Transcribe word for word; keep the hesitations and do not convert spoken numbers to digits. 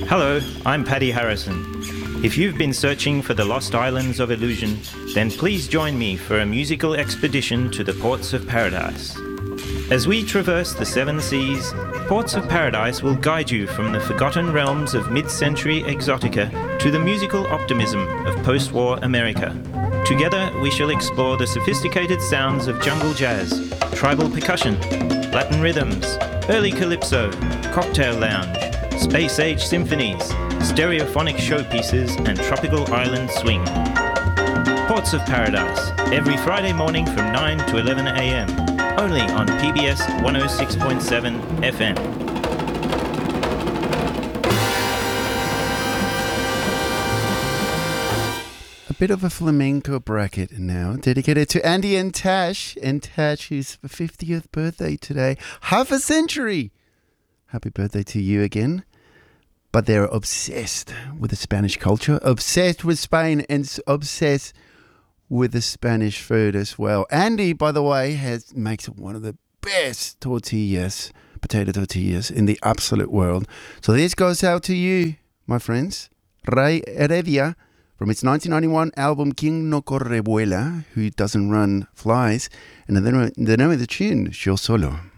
Hello, I'm Paddy Harrison. If you've been searching for the lost islands of illusion, then please join me for a musical expedition to the Ports of Paradise. As we traverse the seven seas, Ports of Paradise will guide you from the forgotten realms of mid-century exotica to the musical optimism of post-war America. Together, we shall explore the sophisticated sounds of jungle jazz, tribal percussion, Latin rhythms, early calypso, cocktail lounge, space-age symphonies, stereophonic showpieces, and tropical island swing. Ports of Paradise, every Friday morning from nine to eleven a m, only on P B S one oh six point seven F M. A bit of a flamenco bracket now, dedicated to Andy and Tash. And Tash, whose fiftieth birthday today. Half a century! Happy birthday to you again. But they're obsessed with the Spanish culture, obsessed with Spain, and obsessed with the Spanish food as well. Andy, by the way, has makes one of the best tortillas, potato tortillas, in the absolute world. So this goes out to you, my friends. Ray Heredia, from its nineteen ninety-one album Quien no corre vuela, Who Doesn't Run Flies, and the name of the tune, Yo Solo.